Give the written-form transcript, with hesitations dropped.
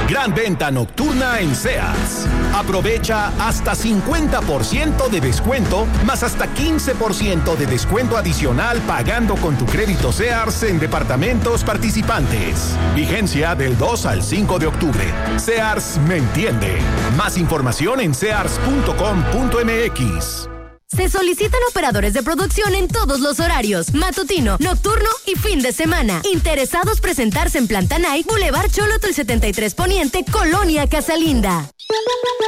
Gran venta nocturna en Sears. Aprovecha hasta 50% de descuento, más hasta 15% de descuento adicional pagando con tu crédito Sears en departamentos participantes. Vigencia del 2 al 5 de octubre. Sears me entiende. Más información en sears.com.mx. Se solicitan operadores de producción en todos los horarios, matutino, nocturno y fin de semana. Interesados presentarse en Planta Night, Boulevard Cholotl 73 Poniente, Colonia Casalinda.